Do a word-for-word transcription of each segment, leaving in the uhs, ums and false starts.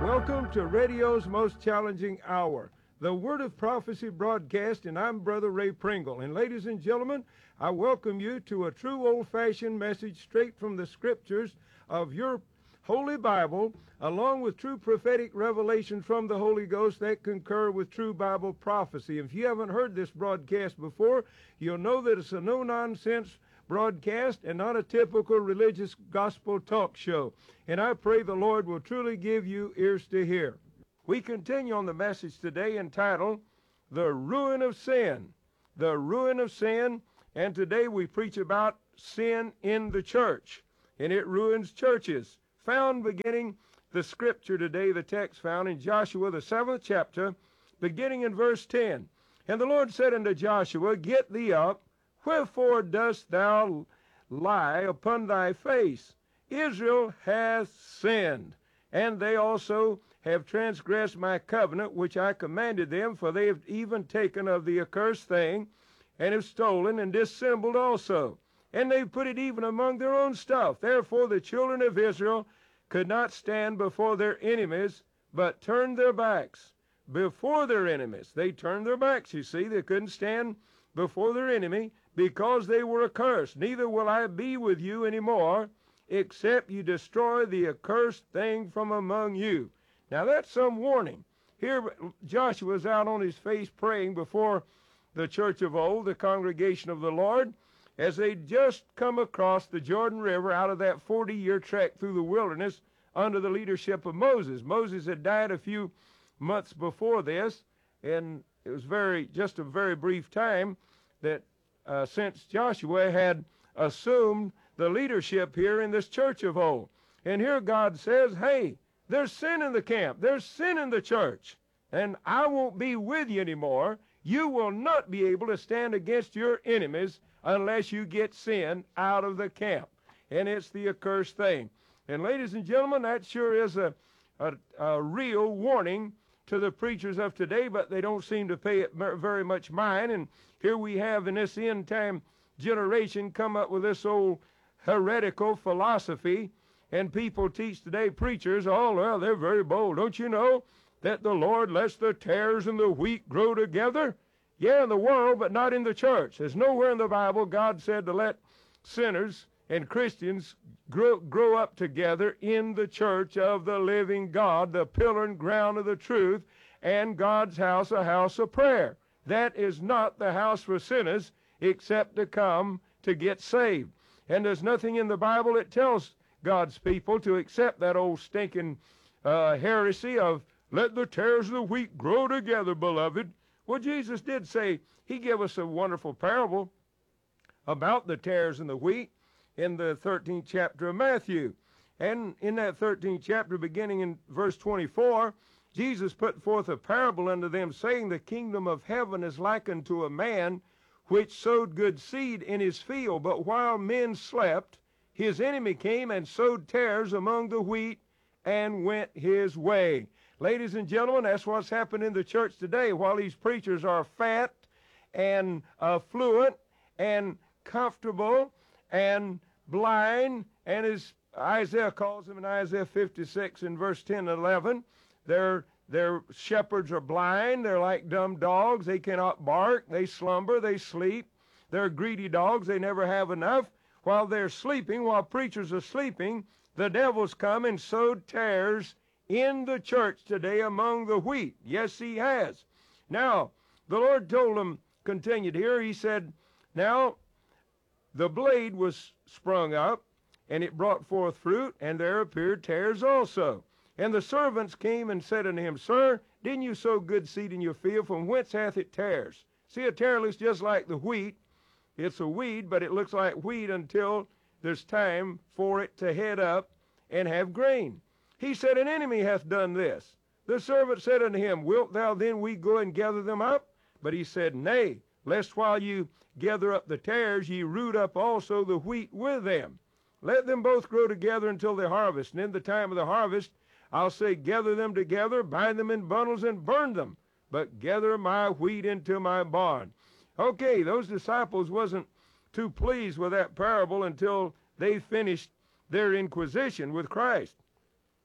Welcome to radio's most challenging hour, the Word of Prophecy broadcast, and I'm Brother Ray Pringle. And ladies and gentlemen, I welcome you to a true old-fashioned message straight from the scriptures of your Holy Bible, along with true prophetic revelation from the Holy Ghost that concur with true Bible prophecy. If you haven't heard this broadcast before, you'll know that it's a no-nonsense broadcast and not a typical religious gospel talk show. And I pray the Lord will truly give you ears to hear. We continue on the message today entitled, The Ruin of Sin. The Ruin of Sin. And today we preach about sin in the church. And it ruins churches. Found beginning the scripture today, the text found in Joshua, the seventh chapter, beginning in verse ten. And the Lord said unto Joshua, Get thee up. Wherefore dost thou lie upon thy face? Israel hath sinned, and they also have transgressed my covenant which I commanded them, for they have even taken of the accursed thing, and have stolen and dissembled also. And they put it even among their own stuff. Therefore the children of Israel could not stand before their enemies, but turned their backs before their enemies. They turned their backs, you see. They couldn't stand before their enemy, because they were accursed. Neither will I be with you any more, except you destroy the accursed thing from among you. Now that's some warning. Here Joshua's out on his face praying before the church of old, the congregation of the Lord, as they just come across the Jordan River out of that forty-year trek through the wilderness under the leadership of Moses. Moses had died a few months before this, and it was very just a very brief time that uh, since Joshua had assumed the leadership here in this church of old. And here God says, hey, there's sin in the camp. There's sin in the church. And I won't be with you anymore. You will not be able to stand against your enemies unless you get sin out of the camp. And it's the accursed thing. And ladies and gentlemen, that sure is a, a, a real warning to the preachers of today, but they don't seem to pay it very much mind. And here we have in this end time generation come up with this old heretical philosophy, and people teach today, preachers, oh, well, they're very bold. Don't you know that the Lord lets the tares and the wheat grow together? Yeah, in the world, but not in the church. There's nowhere in the Bible God said to let sinners and Christians grow, grow up together in the church of the living God, the pillar and ground of the truth, and God's house, a house of prayer. That is not the house for sinners except to come to get saved. And there's nothing in the Bible that tells God's people to accept that old stinking uh, heresy of let the tares of the wheat grow together, beloved. Well, Jesus did say, he gave us a wonderful parable about the tares and the wheat in the thirteenth chapter of Matthew. And in that thirteenth chapter, beginning in verse twenty-four, Jesus put forth a parable unto them, saying, The kingdom of heaven is likened to a man which sowed good seed in his field. But while men slept, his enemy came and sowed tares among the wheat and went his way. Ladies and gentlemen, that's what's happened in the church today. While these preachers are fat and affluent and comfortable and blind, and as Isaiah calls them in Isaiah fifty-six in verse ten and eleven, their, their shepherds are blind, they're like dumb dogs, they cannot bark, they slumber, they sleep, they're greedy dogs, they never have enough. While they're sleeping, while preachers are sleeping, the devil's come and sowed tares in the church today among the wheat. Yes, he has. Now, the Lord told him, continued here, he said, now the blade was sprung up, and it brought forth fruit, and there appeared tares also. And the servants came and said unto him, Sir, didn't you sow good seed in your field? From whence hath it tares? See, a tare looks just like the wheat. It's a weed, but it looks like wheat until there's time for it to head up and have grain. He said, An enemy hath done this. The servant said unto him, Wilt thou then we go and gather them up? But he said, Nay, lest while you gather up the tares, ye root up also the wheat with them. Let them both grow together until the harvest. And in the time of the harvest, I'll say, gather them together, bind them in bundles, and burn them. But gather my wheat into my barn. Okay, those disciples wasn't too pleased with that parable until they finished their inquisition with Christ.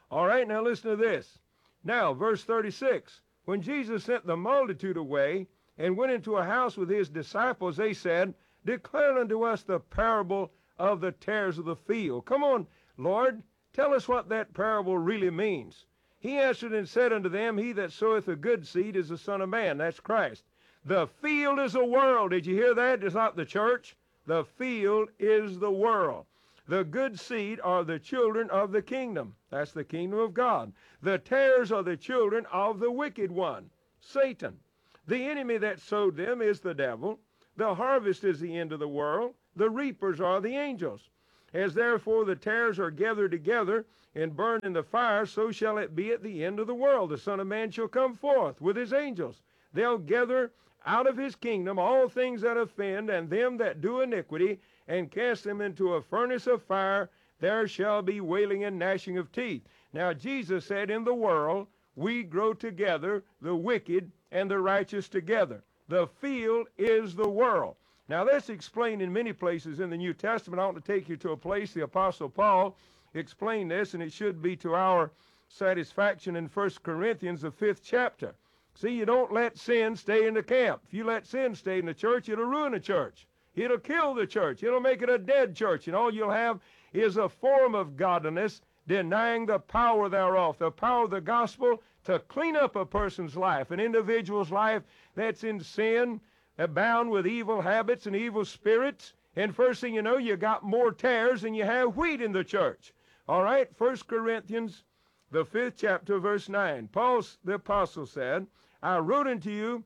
All right, now listen to this. Now, verse thirty-six. When Jesus sent the multitude away and went into a house with his disciples, they said, Declare unto us the parable of the tares of the field. Come on, Lord, tell us what that parable really means. He answered and said unto them, He that soweth the good seed is the Son of Man. That's Christ. The field is the world. Did you hear that? It's not the church. The field is the world. The good seed are the children of the kingdom. That's the kingdom of God. The tares are the children of the wicked one, Satan. The enemy that sowed them is the devil. The harvest is the end of the world. The reapers are the angels. As therefore the tares are gathered together and burned in the fire, so shall it be at the end of the world. The Son of Man shall come forth with his angels. They'll gather out of his kingdom all things that offend, and them that do iniquity, and cast them into a furnace of fire. There shall be wailing and gnashing of teeth. Now Jesus said, in the world we grow together, the wicked and the righteous together. The field is the world. Now that's explained in many places in the New Testament. I want to take you to a place the Apostle Paul explained this, and it should be to our satisfaction in First Corinthians, the fifth chapter. See, you don't let sin stay in the camp. If you let sin stay in the church, it'll ruin the church. It'll kill the church. It'll make it a dead church, and all you'll have is a form of godliness denying the power thereof, the power of the gospel to clean up a person's life, an individual's life that's in sin, bound with evil habits and evil spirits. And first thing you know, you got more tares than you have wheat in the church. All right, First Corinthians, the fifth chapter, verse nine. Paul, the apostle, said, I wrote unto you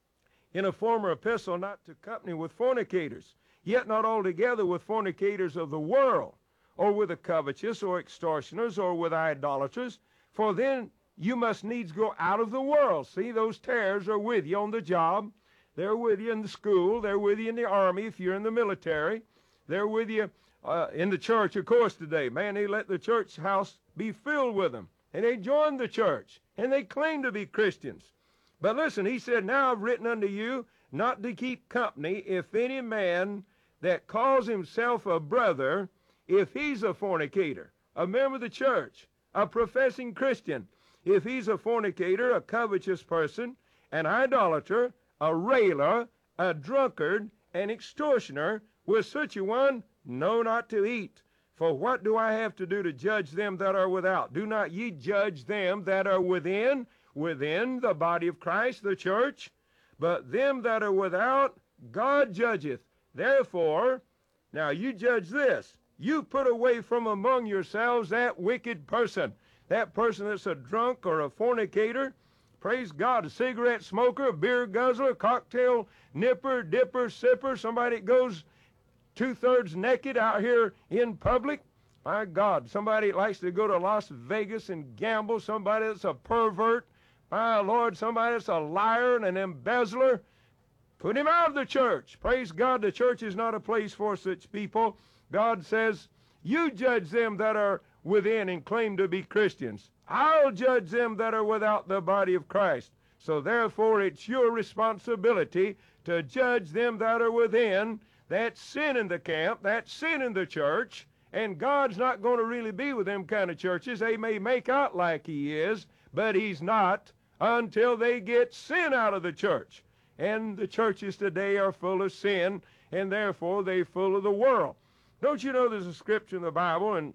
in a former epistle not to company with fornicators, yet not altogether with fornicators of the world, or with the covetous, or extortioners, or with idolaters, for then you must needs go out of the world. See, those tares are with you on the job. They're with you in the school. They're with you in the army if you're in the military. They're with you uh, in the church, of course, today. Man, they let the church house be filled with them. And they join the church. And they claim to be Christians. But listen, he said, Now I've written unto you not to keep company if any man that calls himself a brother, if he's a fornicator, a member of the church, a professing Christian, if he's a fornicator, a covetous person, an idolater, a railer, a drunkard, an extortioner, with such a one, no, not to eat. For what do I have to do to judge them that are without? Do not ye judge them that are within, within the body of Christ, the church? But them that are without, God judgeth. Therefore, now you judge this. You put away from among yourselves that wicked person, that person that's a drunk or a fornicator, praise God, a cigarette smoker, a beer guzzler, a cocktail nipper, dipper, sipper, somebody that goes two-thirds naked out here in public. My God, somebody that likes to go to Las Vegas and gamble, somebody that's a pervert. My Lord, somebody that's a liar and an embezzler. Put him out of the church. Praise God, the church is not a place for such people. God says, you judge them that are within and claim to be Christians. I'll judge them that are without the body of Christ. So therefore, it's your responsibility to judge them that are within. That's sin in the camp. That's sin in the church. And God's not going to really be with them kind of churches. They may make out like he is, but he's not until they get sin out of the church. And the churches today are full of sin, and therefore they're full of the world. Don't you know there's a scripture in the Bible, and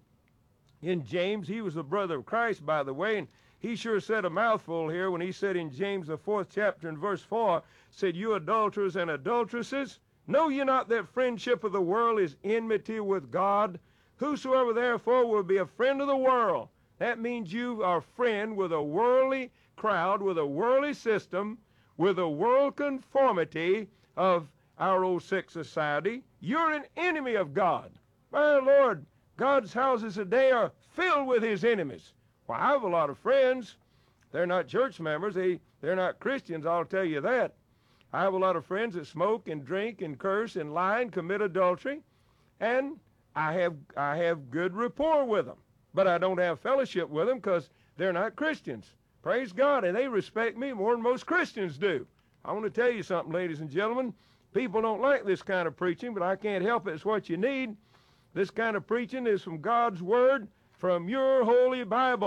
in James, he was the brother of Christ, by the way, and he sure said a mouthful here when he said in James, the fourth chapter and verse four, said, You adulterers and adulteresses, know ye not that friendship of the world is enmity with God? Whosoever therefore will be a friend of the world, that means you are a friend with a worldly crowd, with a worldly system, with a world conformity of our old sick society. You're an enemy of God. My Lord, God's houses today are filled with his enemies. Well, I have a lot of friends. They're not church members. They, they're not Christians, I'll tell you that. I have a lot of friends that smoke and drink and curse and lie and commit adultery. And I have, I have good rapport with them. But I don't have fellowship with them because they're not Christians. Praise God. And they respect me more than most Christians do. I want to tell you something, ladies and gentlemen. People don't like this kind of preaching, but I can't help it. It's what you need. This kind of preaching is from God's Word, from your holy Bible.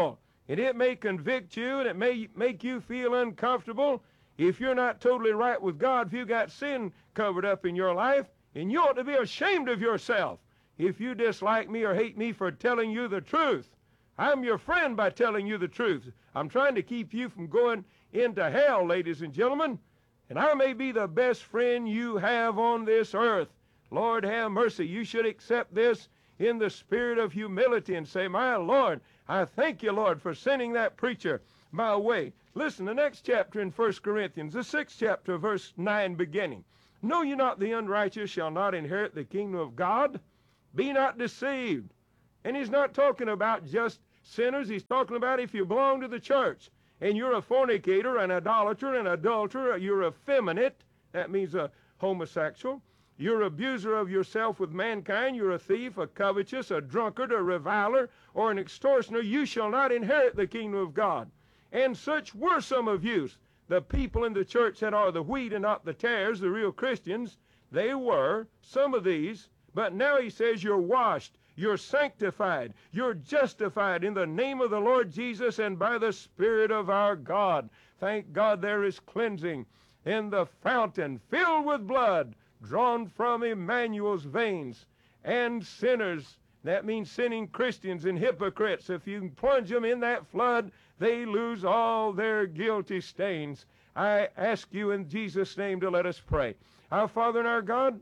and it may convict you, and it may make you feel uncomfortable if you're not totally right with God, if you got sin covered up in your life, and you ought to be ashamed of yourself if you dislike me or hate me for telling you the truth. I'm your friend by telling you the truth. I'm trying to keep you from going into hell, ladies and gentlemen, and I may be the best friend you have on this earth. Lord, have mercy. You should accept this in the spirit of humility and say, my Lord, I thank you, Lord, for sending that preacher my way. Listen, the next chapter in First Corinthians, the sixth chapter, verse nine beginning. Know ye not the unrighteous shall not inherit the kingdom of God? Be not deceived. And he's not talking about just sinners. He's talking about if you belong to the church and you're a fornicator, an idolater, an adulterer, you're effeminate, that means a homosexual, you're an abuser of yourself with mankind, you're a thief, a covetous, a drunkard, a reviler, or an extortioner, you shall not inherit the kingdom of God. And such were some of you. The people in the church that are the wheat and not the tares, the real Christians, they were some of these. But now he says you're washed, you're sanctified, you're justified in the name of the Lord Jesus and by the Spirit of our God. Thank God there is cleansing in the fountain filled with blood drawn from Emmanuel's veins. And sinners, that means sinning Christians and hypocrites, if you plunge them in that flood, they lose all their guilty stains. I ask you in Jesus' name to let us pray. Our Father and our God,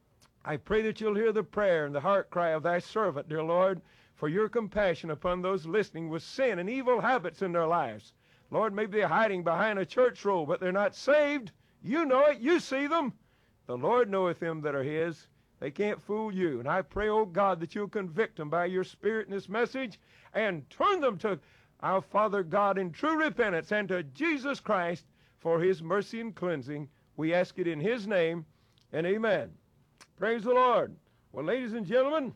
I pray that you'll hear the prayer and the heart cry of thy servant, dear Lord, for your compassion upon those listening with sin and evil habits in their lives. Lord, maybe they're hiding behind a church roll, but they're not saved. You know it. You see them. The Lord knoweth them that are his. They can't fool you. And I pray, oh God, that you'll convict them by your Spirit in this message and turn them to our Father God in true repentance and to Jesus Christ for his mercy and cleansing. We ask it in his name, and amen. Praise the Lord. Well, ladies and gentlemen,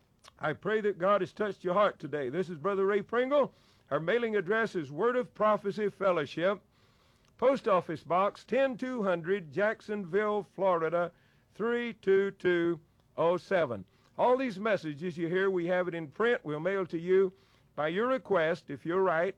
I pray that God has touched your heart today. This is Brother Ray Pringle. Our mailing address is Word of Prophecy Fellowship, Post Office Box ten two hundred, Jacksonville, Florida, three two two oh seven. All these messages you hear, we have it in print. We'll mail to you by your request, if you're right,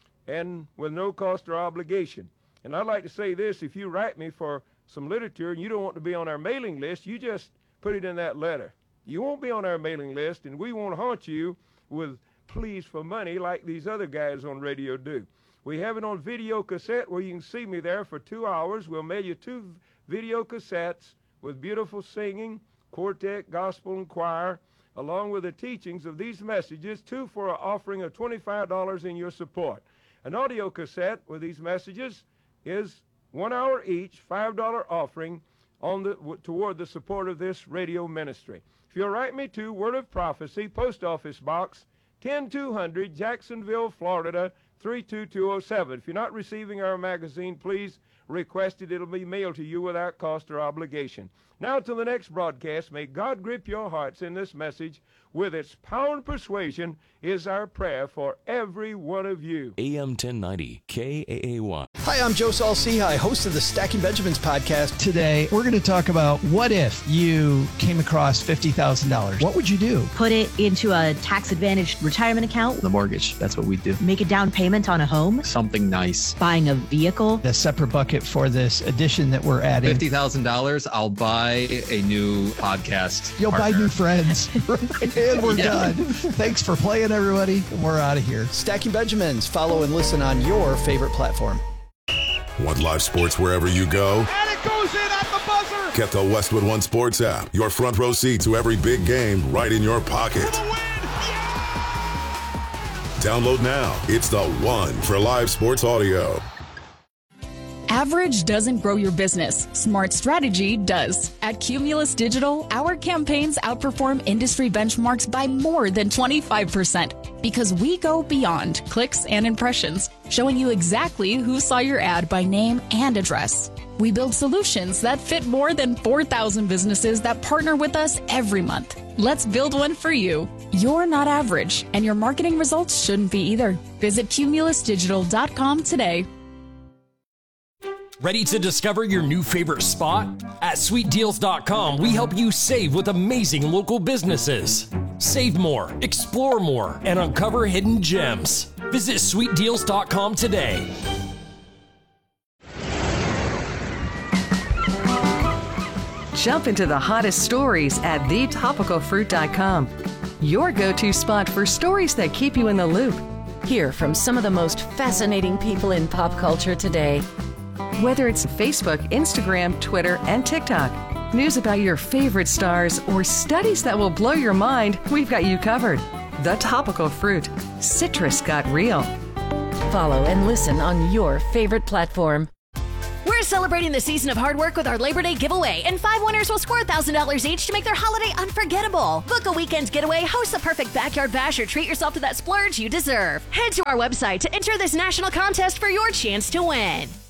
and with no cost or obligation. And I'd like to say this, if you write me for some literature and you don't want to be on our mailing list, you just put it in that letter. You won't be on our mailing list, and we won't haunt you with pleas for money like these other guys on radio do. We have it on video cassette where you can see me there for two hours. We'll mail you two video cassettes with beautiful singing, quartet, gospel, and choir, along with the teachings of these messages, two for an offering of twenty-five dollars in your support. An audio cassette with these messages is one hour each, five dollar offering on the, toward the support of this radio ministry. If you'll write me to Word of Prophecy, Post Office Box ten two hundred, Jacksonville, Florida, three two two oh seven. If you're not receiving our magazine, please request it. It'll be mailed to you without cost or obligation. Now to the next broadcast, may God grip your hearts in this message with its power and persuasion is our prayer for every one of you. A M ten ninety, K A A Y. Hi, I'm Joe Saul-Sehy, host of the Stacking Benjamins podcast. Today, we're going to talk about what if you came across fifty thousand dollars? What would you do? Put it into a tax-advantaged retirement account. The mortgage, that's what we do. Make a down payment on a home. Something nice. Buying a vehicle. A separate bucket for this addition that we're adding. fifty thousand dollars, I'll buy a new podcast You'll partner. buy new friends. And we're Yeah. done. Thanks for playing, everybody. We're out of here. Stacking Benjamins. Follow and listen on your favorite platform. Want live sports wherever you go? And it goes in at the buzzer. Get the Westwood One Sports app. Your front row seat to every big game right in your pocket. For the win. Download now. It's the one for live sports audio. Average doesn't grow your business. Smart strategy does. At Cumulus Digital, our campaigns outperform industry benchmarks by more than twenty-five percent because we go beyond clicks and impressions, showing you exactly who saw your ad by name and address. We build solutions that fit more than four thousand businesses that partner with us every month. Let's build one for you. You're not average, and your marketing results shouldn't be either. Visit cumulus digital dot com today. Ready to discover your new favorite spot? At sweet deals dot com, we help you save with amazing local businesses. Save more, explore more, and uncover hidden gems. Visit sweet deals dot com today. Jump into the hottest stories at the topical fruit dot com. Your go-to spot for stories that keep you in the loop. Hear from some of the most fascinating people in pop culture today. Whether it's Facebook, Instagram, Twitter, and TikTok, news about your favorite stars, or studies that will blow your mind, we've got you covered. The Topical Fruit. Citrus got real. Follow and listen on your favorite platform. We're celebrating the season of hard work with our Labor Day giveaway, and five winners will score one thousand dollars each to make their holiday unforgettable. Book a weekend getaway, host the perfect backyard bash, or treat yourself to that splurge you deserve. Head to our website to enter this national contest for your chance to win.